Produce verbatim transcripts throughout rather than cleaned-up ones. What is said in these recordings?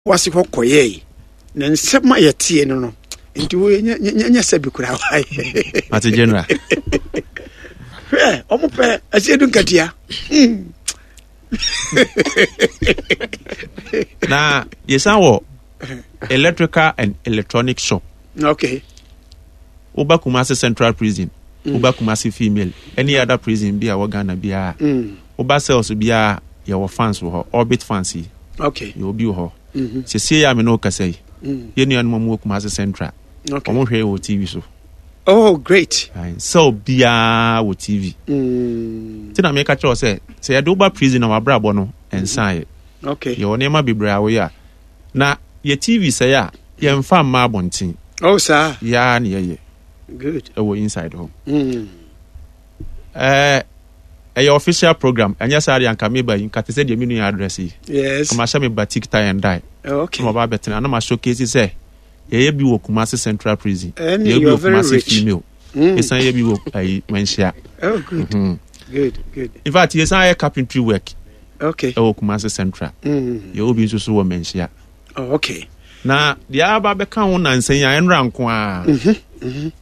wasi ho koye na nsema yetie no no nti wo nya nya sabi kura wa ati general eh omupe asiedu nkatia na yesa wo electrical and electronic shop. Okay. Oba Kumasi Central Prison, mm. Oba Kumasi Female, any other prison be a Wagana be a Oba cells be a your fans with her orbit fancy. Okay. You'll be her. She say I'm no say. Any animal Kumasi Central. Okay. I'm here with T V so. Oh, great. So be a with T V. Mm. Then I make a choice say, say I do ba prison or Brabono and sign. Okay. Your name be Brawaya. Na your T V say ya, you farm Marbontin. Oh, sir. Yeah, yeah, yeah. Good. Our inside home. Mm. Uh, a official program. And yes, I am coming by in Cathay the Muni address. Yes. I'm a shame about tick tie and die. Okay. I'm about better. And I'm a showcase. Say, ye be wo Kumasi Central Prison. And you are very rich. Female. Yes, I be wo I mention. Oh, good. Mm-hmm. Good, good. In fact, yes, I carpentry work. Okay. Oh, Kumasi Central. Mm. You will be so so mention. Oh, okay. Na the aba be kan won nansen ya enra nko a mhm mhm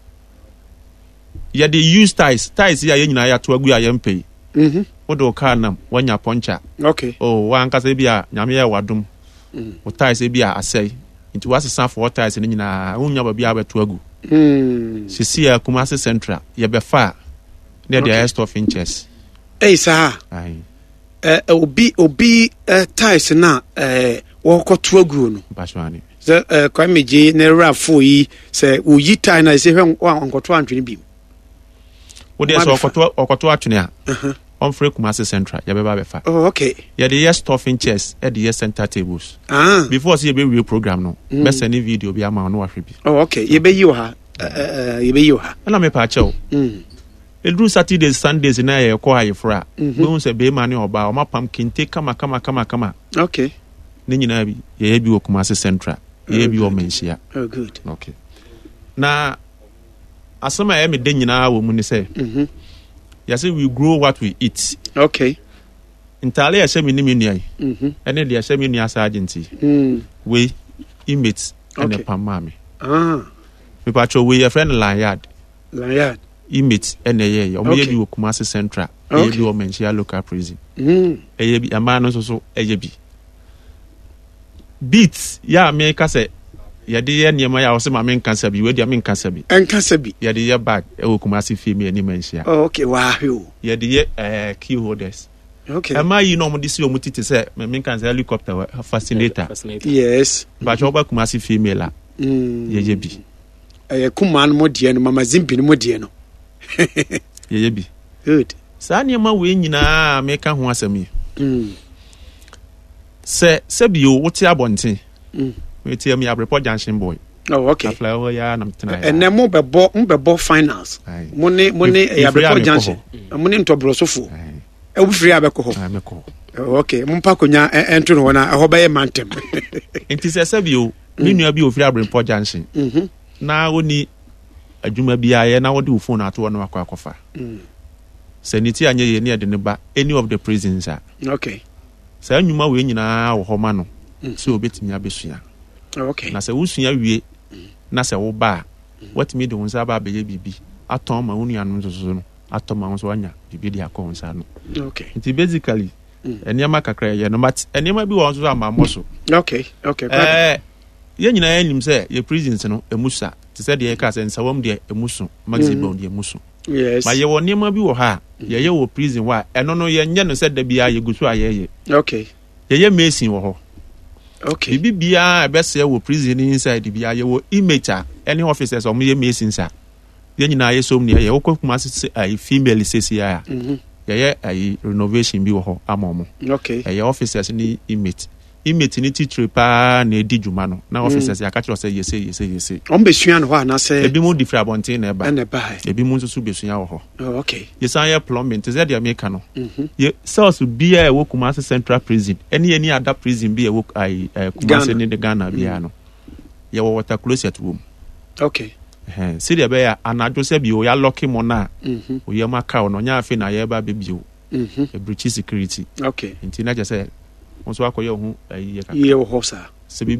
ya the use ties ties ya nyina ya to agu ya yempe mhm wodo ka nam wanya poncha. Okay. Oh wan kasa bia nyame ya wadom mm o ties bia asai nti wasesa for ties ni nyina wonya ba bia beto agu mm sisi ya Kumasi Central ya be fa near the highest of inches. Eh sir. Ai eh obi obi ties na eh wo ko to agu no bashwani se eh kwameji ne rafo yi se uyi tie na se hwe onkoto antwene bi wo dey so okoto okoto atwene a on free Kumasi Central ya be ba be fa. Oh, okay. Ya the yes stuffing chairs at the yes center tables. Ah. Before see be real program no. Mm. Best any video be ama no ahwe bi. Oh, okay. Ye be yi ha. Eh ye be yi ha. Na me pa chew. Mm. Edru Saturdays Sundays na ye ko ayefra. We won say be ma ne oba o mapam kinte kama kama kama kama. Okay. Ne nyina bi ye bi wo Kumasi Central. Ye bi wo menhia. Oh, good. Okay. Na asema ye me de nyina wo mu ni say. Mhm. Ya say we grow what we eat. Okay. Intale ya shemi ni mini mhm ene de ya shemi ni asa agenti mm we image ene pamami ah me pacho we your friend Lanyard Lanyard image ene ye o me bi wo Kumasi Central e bi o menchia local prison mm e bi ama no so so e bi beats ya me ka se ya de ye niema ya o se ma me nkansa bi we de me nkansa bi nkansa bi ya de ye bag e wo Kumasi female ni menchia. Oh, okay. Wow. Ya de ye eh key holders. Okay. Am I you know this you mutiti say me can say helicopter fascinator. Yes. But you ba Kumasi female. Mm. Ye ye bi. Eh kuman mo die no mama zimpi no mo die no. Ye ye bi. Good. Sa niema we nyina me ka ho asemi. Mm. Se se bi o wote abonten. Mm. We tie me abreport junction boy. Oh, okay. Afla o ya na mtena. And then mo bebo mo bebo finals. Money money e abreport junction. Money ntobro sofo. E wo free abeko ho. Ah meko. Okay, mumpa konya ento no na ho baye mantem. Enti se se bi o, mi nua bi o free abreport junction. Mhm. Na oni adwuma bi aye na wo de wo phone ato no akwa akofa. Mhm. Sanity anye ye ne de ne ba any of the prisons are. Okay. Sa anwuma we nyina wo ho ma no. So obetimi abesua. Okay. Na se wusua wie na se wo ba what me de wonsa ba be ye bibi aton ma wonu anu nso no aton ma wonso anya bibi de akọ wonsa no. Okay. It basically enema kakra ye no but enema bi won so amamo so. Okay. Okay. Eh ye nyina anim se ye prisons no emusa te se de ka se nsawam de emusu maximum de emusu. Yes. Ma ye won enema bi wo ha ye ye wo prison wa eno no ye nye no se da bia ye gusu ayeye. Okay. Ye ye mesin wo ho. Okay. Bibi bia ebese wo prison inside bia ye wo image any officers o me mesin sa. Ye nyina ye som ne ye wo Kumasi ai female sesi ya. Mhm. Ye ye ai renovation bi wo ho amomo. Okay. Ye officers ni image. Image ni teacher pa na edi djuma no. Na officers ya ka kiro say yese yese yese. On besua no ho na say ebi mu different abonten na eba. Na eba. Ebi mu nso so besua wo ho. Oh, okay. Ye san ye plumbing te ze de America no. Mhm. Ye cells bia e wo Kumasi Central Prison. Any any other prison bia wo ai Kumasi ni de Ghana bia no. Ye wo water closet room. Okay. Eh, sidi ebe ya anajo se bi o ya lock mo na. Mhm. O ye maka o no nya afi na ye ba be bi o. Mhm. E breach security. Okay. Nti na je se won so akoye ho ayi ye ka. Ye wo ho sa. sɛ